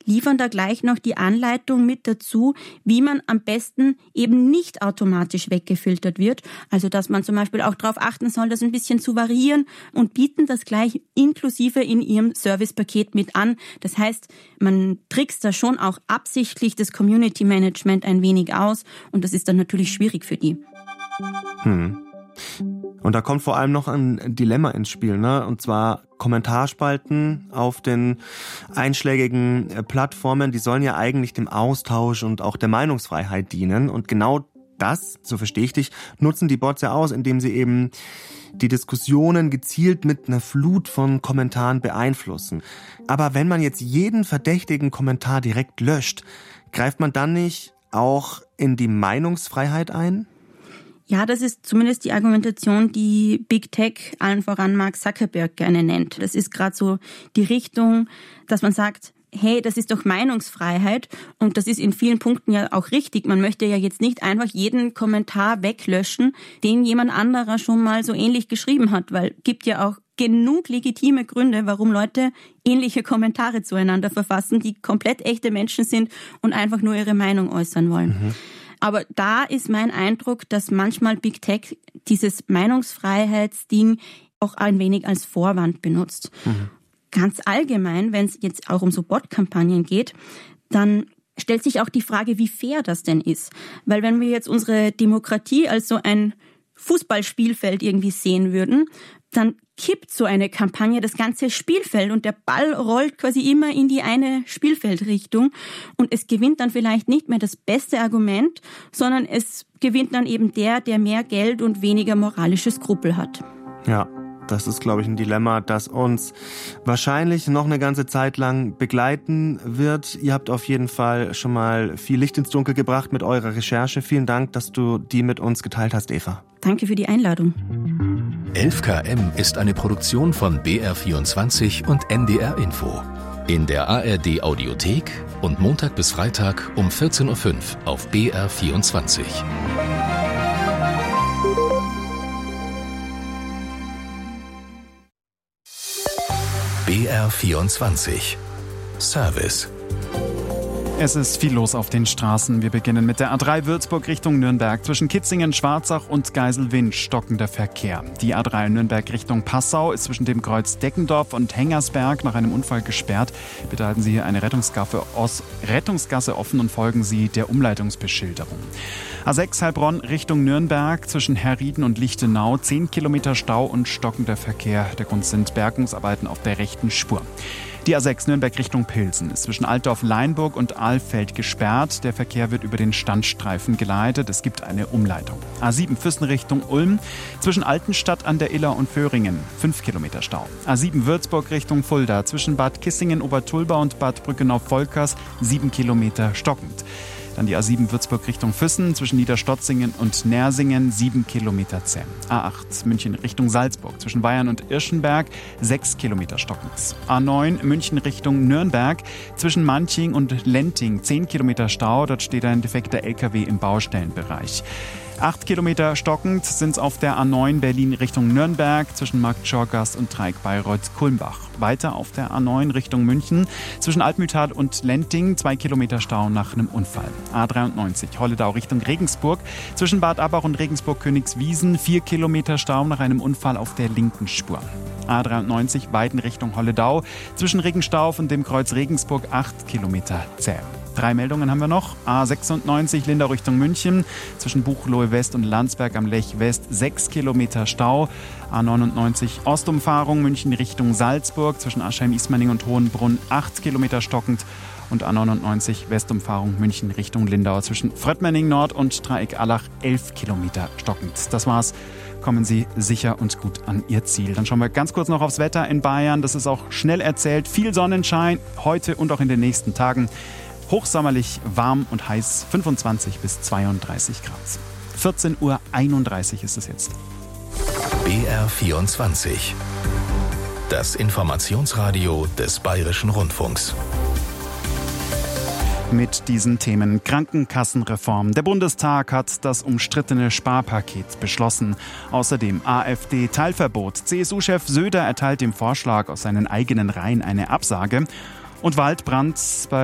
liefern da gleich noch die Anleitung mit dazu, wie man am besten eben nicht automatisch weggefiltert wird. Also dass man zum Beispiel auch darauf achten soll, das ein bisschen zu variieren und bieten das gleich inklusive in ihrem Servicepaket mit an. Das heißt, man trickst da schon auch absichtlich das Community Management ein wenig aus und das ist dann natürlich schwierig für die. Und da kommt vor allem noch ein Dilemma ins Spiel, ne? Und zwar Kommentarspalten auf den einschlägigen Plattformen, die sollen ja eigentlich dem Austausch und auch der Meinungsfreiheit dienen. Und genau das, so verstehe ich dich, nutzen die Bots ja aus, indem sie eben die Diskussionen gezielt mit einer Flut von Kommentaren beeinflussen. Aber wenn man jetzt jeden verdächtigen Kommentar direkt löscht, greift man dann nicht auch in die Meinungsfreiheit ein? Ja, das ist zumindest die Argumentation, die Big Tech, allen voran Mark Zuckerberg, gerne nennt. Das ist gerade so die Richtung, dass man sagt, hey, das ist doch Meinungsfreiheit und das ist in vielen Punkten ja auch richtig. Man möchte ja jetzt nicht einfach jeden Kommentar weglöschen, den jemand anderer schon mal so ähnlich geschrieben hat, weil gibt ja auch genug legitime Gründe, warum Leute ähnliche Kommentare zueinander verfassen, die komplett echte Menschen sind und einfach nur ihre Meinung äußern wollen. Aber da ist mein Eindruck, dass manchmal Big Tech dieses Meinungsfreiheitsding auch ein wenig als Vorwand benutzt. Ganz allgemein, wenn es jetzt auch um so Bot-Kampagnen geht, dann stellt sich auch die Frage, wie fair das denn ist. Weil wenn wir jetzt unsere Demokratie als so ein Fußballspielfeld irgendwie sehen würden, dann kippt so eine Kampagne das ganze Spielfeld und der Ball rollt quasi immer in die eine Spielfeldrichtung und es gewinnt dann vielleicht nicht mehr das beste Argument, sondern es gewinnt dann eben der mehr Geld und weniger moralische Skrupel hat. Ja. Das ist, glaube ich, ein Dilemma, das uns wahrscheinlich noch eine ganze Zeit lang begleiten wird. Ihr habt auf jeden Fall schon mal viel Licht ins Dunkel gebracht mit eurer Recherche. Vielen Dank, dass du die mit uns geteilt hast, Eva. Danke für die Einladung. 11KM ist eine Produktion von BR24 und NDR Info. In der ARD Audiothek und Montag bis Freitag um 14.05 Uhr auf BR24. BR24 Service. Es ist viel los auf den Straßen. Wir beginnen mit der A3 Würzburg Richtung Nürnberg. Zwischen Kitzingen, Schwarzach und Geiselwind stockender Verkehr. Die A3 Nürnberg Richtung Passau ist zwischen dem Kreuz Deckendorf und Hengersberg nach einem Unfall gesperrt. Bitte halten Sie hier eine Rettungsgasse offen und folgen Sie der Umleitungsbeschilderung. A6 Heilbronn Richtung Nürnberg zwischen Herrieden und Lichtenau 10 Kilometer Stau und stockender Verkehr. Der Grund sind Bergungsarbeiten auf der rechten Spur. Die A6 Nürnberg Richtung Pilsen ist zwischen Altdorf-Leinburg und Ahlfeld gesperrt. Der Verkehr wird über den Standstreifen geleitet. Es gibt eine Umleitung. A7 Füssen Richtung Ulm zwischen Altenstadt an der Iller und Föhringen 5 Kilometer Stau. A7 Würzburg Richtung Fulda zwischen Bad Kissingen-Obertulba und Bad Brückenau-Volkers 7 Kilometer stockend. Dann die A7 Würzburg Richtung Füssen zwischen Niederstotzingen und Nersingen 7 Kilometer zäh. A8 München Richtung Salzburg zwischen Bayern und Irschenberg 6 Kilometer stockend. A9 München Richtung Nürnberg zwischen Manching und Lenting 10 Kilometer Stau. Dort steht ein defekter LKW im Baustellenbereich. 8 Kilometer stockend sind es auf der A9 Berlin Richtung Nürnberg zwischen Marktschorgast und Dreieck-Bayreuth-Kulmbach. Weiter auf der A9 Richtung München zwischen Altmühltal und Lenting 2 Kilometer Stau nach einem Unfall. A93 Holledau Richtung Regensburg zwischen Bad Abbach und Regensburg-Königswiesen 4 Kilometer Stau nach einem Unfall auf der linken Spur. A93 Weiden Richtung Holledau zwischen Regenstauf und dem Kreuz Regensburg 8 Kilometer zäh. 3 Meldungen haben wir noch. A96 Lindau Richtung München zwischen Buchloe West und Landsberg am Lech West 6 Kilometer Stau. A99 Ostumfahrung München Richtung Salzburg zwischen Aschheim-Ismaning und Hohenbrunn 8 Kilometer stockend. Und A99 Westumfahrung München Richtung Lindau zwischen Fröttmenning Nord und Dreieck-Allach 11 Kilometer stockend. Das war's. Kommen Sie sicher und gut an Ihr Ziel. Dann schauen wir ganz kurz noch aufs Wetter in Bayern. Das ist auch schnell erzählt. Viel Sonnenschein heute und auch in den nächsten Tagen. Hochsommerlich, warm und heiß, 25 bis 32 Grad. 14.31 Uhr ist es jetzt. BR24. Das Informationsradio des Bayerischen Rundfunks. Mit diesen Themen Krankenkassenreform. Der Bundestag hat das umstrittene Sparpaket beschlossen. Außerdem AfD-Teilverbot. CSU-Chef Söder erteilt dem Vorschlag aus seinen eigenen Reihen eine Absage. Und Waldbrand bei